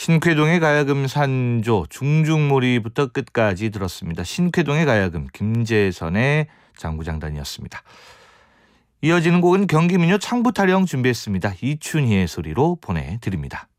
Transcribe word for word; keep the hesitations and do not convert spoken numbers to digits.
신쾌동의 가야금 산조 중중몰이부터 끝까지 들었습니다. 신쾌동의 가야금 김재선의 장구장단이었습니다. 이어지는 곡은 경기민요 창부타령 준비했습니다. 이춘희의 소리로 보내드립니다.